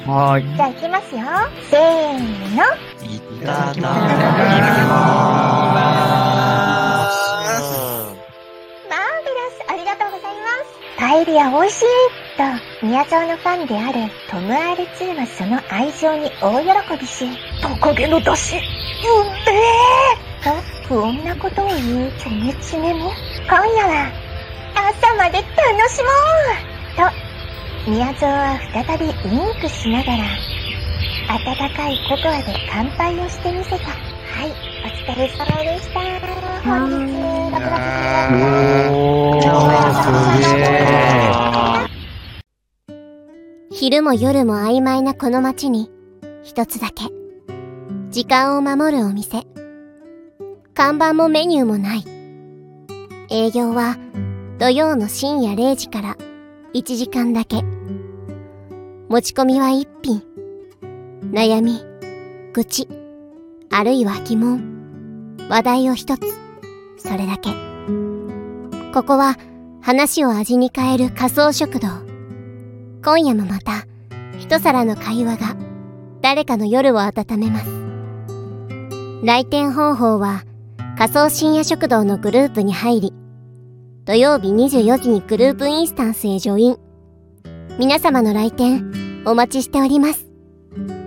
はーい。 じゃあ行きますよ。せーの。 いただきまマーベラス、ありがとうございます。パエリア美味しいと、宮沢のファンであるトム R2 はその愛情に大喜びし、トカゲの出汁、うんでーと不穏なことを言うチョメチメも、今夜は朝まで楽しもうと、宮沢は再びウインクしながら、温かいココアで乾杯をしてみせた。はい、お疲れ様でした。本日、6月昼も夜も曖昧なこの街に、一つだけ、時間を守るお店。看板もメニューもない。営業は土曜の深夜0時から1時間だけ。持ち込みは1品。悩み、愚痴、あるいは疑問、話題を一つ、それだけ。ここは話を味に変える仮想食堂。今夜もまた一皿の会話が誰かの夜を温めます。来店方法は仮想深夜食堂のグループに入り、土曜日24時にグループインスタンスへジョイン。皆様の来店お待ちしております。